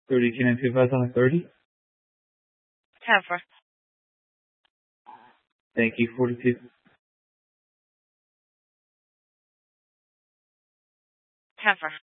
30, can I advise on a 30? Cover. Thank you, 42. Cover.